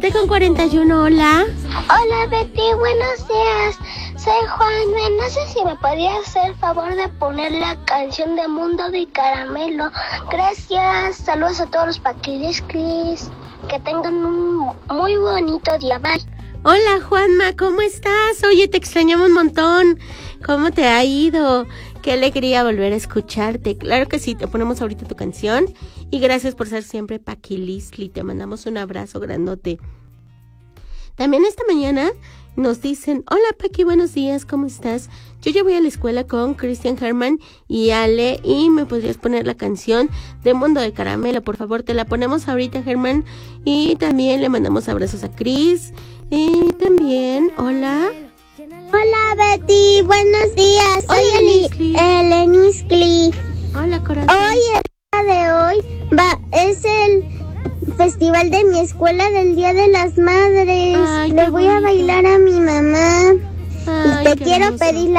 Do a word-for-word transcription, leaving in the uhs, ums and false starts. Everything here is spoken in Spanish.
siete con cuarenta y uno, hola. Hola Betty, buenos días. Soy Juan. No sé si me podría hacer el favor de poner la canción de Mundo de Caramelo. Gracias. Saludos a todos los paquilisclis. Que tengan un muy bonito día. Bye. Hola Juanma, ¿cómo estás? Oye, te extrañamos un montón. ¿Cómo te ha ido? Qué alegría volver a escucharte. Claro que sí, te ponemos ahorita tu canción. Y gracias por ser siempre paquiliscli. Te mandamos un abrazo grandote. También esta mañana nos dicen, hola Paqui, buenos días, ¿cómo estás? Yo ya voy a la escuela con Cristian Germán y Ale, y me podrías poner la canción de Mundo de Caramelo, por favor, te la ponemos ahorita, Germán. Y también le mandamos abrazos a Cris. Y también, hola. Hola Betty, buenos días. Soy Hola, Eleniscli. Hola, corazón. Hoy, el día de hoy, va, es el festival de mi escuela del Día de las Madres. Ay, Le qué voy a bonito. bailar a mi mamá. Ay, y te qué quiero hermoso. pedir la